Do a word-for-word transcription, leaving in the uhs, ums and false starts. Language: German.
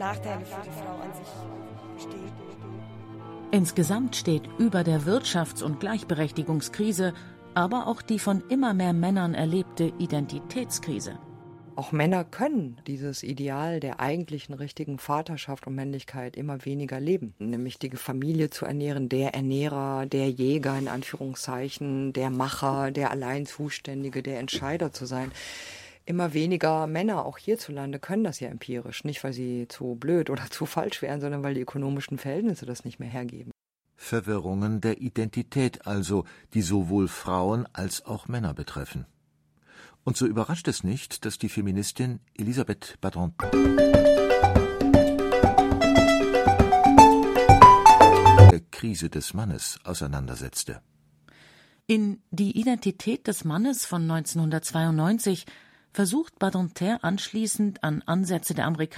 Nachteile für die Frau an sich bestehen. Insgesamt steht über der Wirtschafts- und Gleichberechtigungskrise aber auch die von immer mehr Männern erlebte Identitätskrise. Auch Männer können dieses Ideal der eigentlichen richtigen Vaterschaft und Männlichkeit immer weniger leben. Nämlich die Familie zu ernähren, der Ernährer, der Jäger in Anführungszeichen, der Macher, der allein Zuständige, der Entscheider zu sein. Immer weniger Männer, auch hierzulande, können das ja empirisch. Nicht, weil sie zu blöd oder zu falsch wären, sondern weil die ökonomischen Verhältnisse das nicht mehr hergeben. Verwirrungen der Identität also, die sowohl Frauen als auch Männer betreffen. Und so überrascht es nicht, dass die Feministin Elisabeth Badinter der Krise des Mannes auseinandersetzte. In Die Identität des Mannes von neunzehnhundertzweiundneunzig versucht Badinter anschließend an Ansätze der Amerikaner